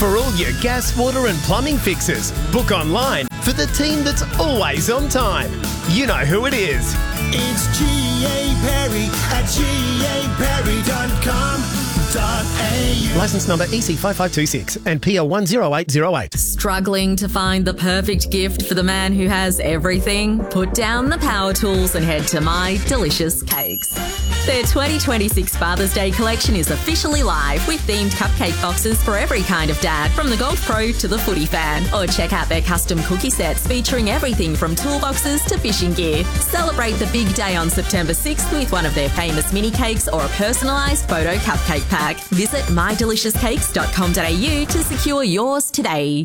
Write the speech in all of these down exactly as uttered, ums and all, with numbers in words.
For all your gas, water and plumbing fixes, book online for the team that's always on time. You know who it is. It's G A Perry at G A Perry dot com dot A U. Licence number E C five five two six and P L one zero eight zero eight. Struggling to find the perfect gift for the man who has everything? Put down the power tools and head to My Delicious Cakes. Their twenty twenty-six Father's Day collection is officially live with themed cupcake boxes for every kind of dad, from the golf pro to the footy fan. Or check out their custom cookie sets featuring everything from toolboxes to fishing gear. Celebrate the big day on September sixth with one of their famous mini cakes or a personalised photo cupcake pack. Visit my delicious cakes dot com dot A U to secure yours today.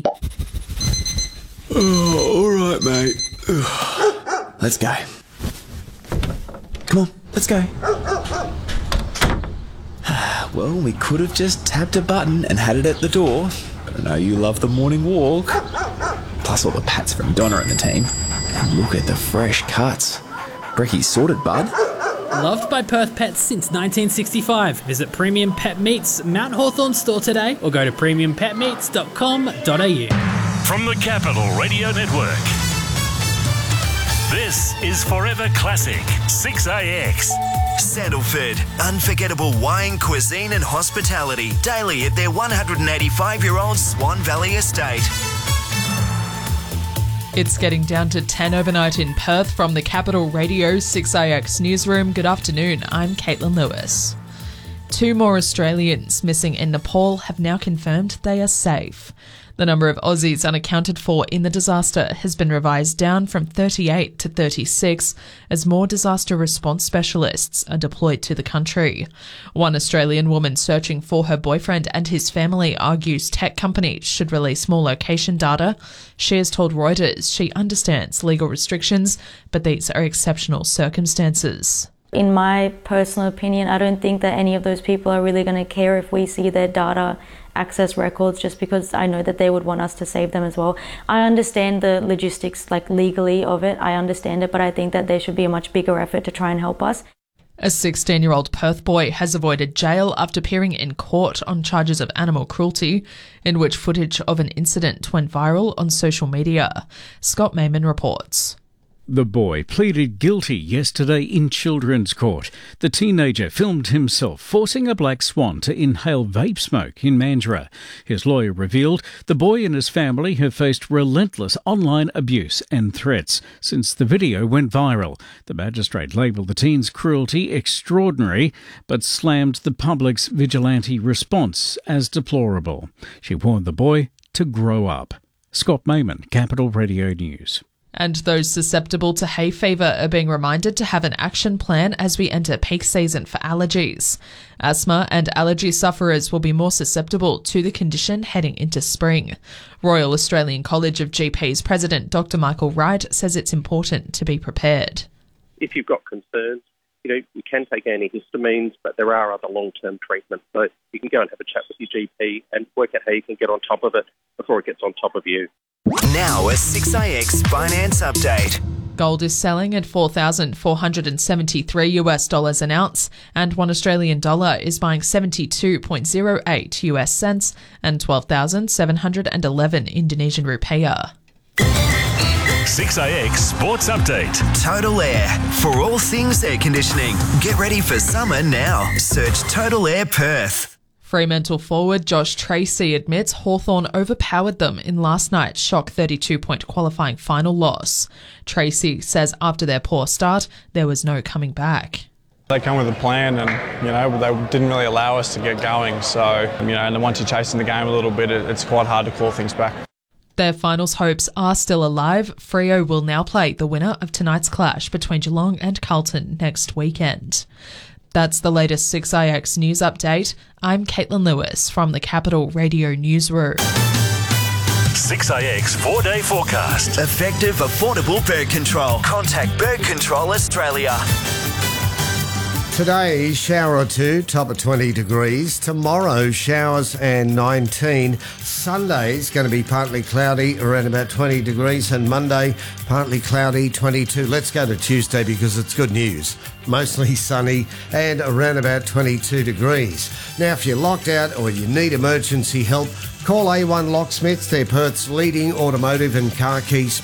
Oh, all right, mate. Let's go. Come on, let's go. Well, we could have just tapped a button and had it at the door. But I know you love the morning walk. Plus all the pats from Donna and the team. And look at the fresh cuts. Brecky's sorted, bud. Loved by Perth pets since nineteen sixty-five. Visit Premium Pet Meats Mount Hawthorn store today or go to premium pet meats dot com dot A U. From the Capital Radio Network, this is Forever Classic six A X. Sandalford, unforgettable wine, cuisine and hospitality daily at their one hundred eighty-five-year-old Swan Valley estate. It's getting down to ten overnight in Perth from the Capital Radio six A X newsroom. Good afternoon, I'm Caitlin Lewis. Two more Australians missing in Nepal have now confirmed they are safe. The number of Aussies unaccounted for in the disaster has been revised down from thirty-eight to thirty-six as more disaster response specialists are deployed to the country. One Australian woman searching for her boyfriend and his family argues tech companies should release more location data. She has told Reuters she understands legal restrictions, but these are exceptional circumstances. In my personal opinion, I don't think that any of those people are really going to care if we see their data access records, just because I know that they would want us to save them as well. I understand the logistics, like legally of it, I understand it, but I think that there should be a much bigger effort to try and help us. A sixteen-year-old Perth boy has avoided jail after appearing in court on charges of animal cruelty, in which footage of an incident went viral on social media. Scott Mayman reports. The boy pleaded guilty yesterday in Children's Court. The teenager filmed himself forcing a black swan to inhale vape smoke in Mandurah. His lawyer revealed the boy and his family have faced relentless online abuse and threats since the video went viral. The magistrate labelled the teen's cruelty extraordinary, but slammed the public's vigilante response as deplorable. She warned the boy to grow up. Scott Mayman, Capital Radio News. And those susceptible to hay fever are being reminded to have an action plan as we enter peak season for allergies. Asthma and allergy sufferers will be more susceptible to the condition heading into spring. Royal Australian College of G Ps President Doctor Michael Wright says it's important to be prepared. If you've got concerns, you know, you can take antihistamines, but there are other long-term treatments. So you can go and have a chat with your G P and work out how you can get on top of it before it gets on top of you. Now a six A X finance update. Gold is selling at four thousand four hundred seventy-three US dollars an ounce, and one Australian dollar is buying seventy-two point zero eight US cents and twelve thousand seven hundred eleven Indonesian rupiah. six A X Sports Update. Total Air. For all things air conditioning. Get ready for summer now. Search Total Air Perth. Fremantle forward Josh Tracy admits Hawthorn overpowered them in last night's shock thirty-two point qualifying final loss. Tracy says after their poor start, there was no coming back. They come with a plan and, you know, they didn't really allow us to get going. So, you know, and then once you're chasing the game a little bit, it, it's quite hard to claw things back. Their finals hopes are still alive. Freo will now play the winner of tonight's clash between Geelong and Carlton next weekend. That's the latest six A X news update. I'm Caitlin Lewis from the Capital Radio Newsroom. six A X four-day forecast. Effective, affordable bird control. Contact Bird Control Australia. Today, shower or two, top of twenty degrees. Tomorrow, showers and nineteen. Sunday's going to be partly cloudy, around about twenty degrees. And Monday, partly cloudy, twenty-two. Let's go to Tuesday because it's good news. Mostly sunny and around about twenty-two degrees. Now, if you're locked out or you need emergency help, call A one Locksmiths. They're Perth's leading automotive and car key